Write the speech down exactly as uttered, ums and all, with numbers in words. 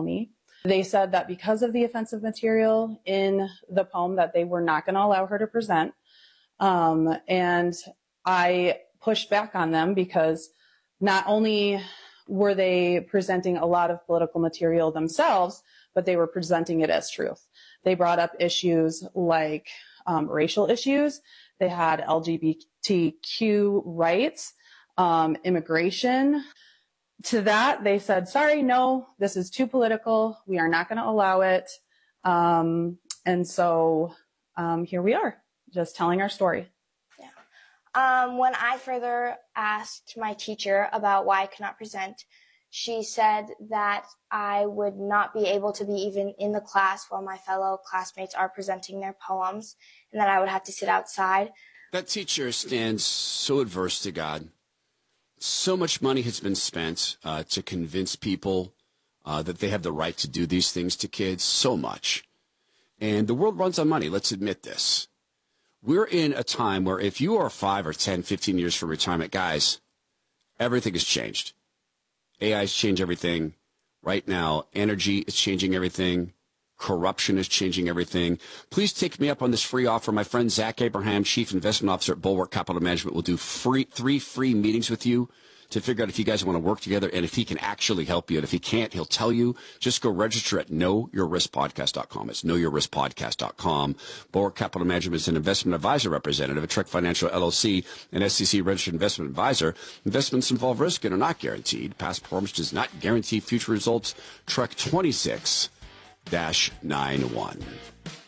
me. They said that because of the offensive material in the poem that they were not going to allow her to present. Um, and I pushed back on them because not only were they presenting a lot of political material themselves, but they were presenting it as truth. They brought up issues like um, racial issues. They had L G B T Q rights, um, immigration. To that, they said, sorry, no, this is too political. We are not going to allow it. Um, and so um, here we are, just telling our story. Yeah. Um, when I further asked my teacher about why I could not present, she said that I would not be able to be even in the class while my fellow classmates are presenting their poems, and that I would have to sit outside. That teacher stands so adverse to God. So much money has been spent uh, to convince people uh, that they have the right to do these things to kids, so much. And the world runs on money, let's admit this. We're in a time where if you are five or ten, fifteen years from retirement, guys, everything has changed. A I's changed everything. Right now, energy is changing everything. Corruption is changing everything. Please take me up on this free offer. My friend Zach Abraham, Chief Investment Officer at Bulwark Capital Management, will do free three free meetings with you to figure out if you guys want to work together and if he can actually help you. And if he can't, he'll tell you. Just go register at know your risk podcast dot com. It's know your risk podcast dot com. Bulwark Capital Management is an investment advisor representative at Trek Financial L L C, an S E C-registered investment advisor. Investments involve risk and are not guaranteed. Past performance does not guarantee future results. Trek twenty-six dash nine one.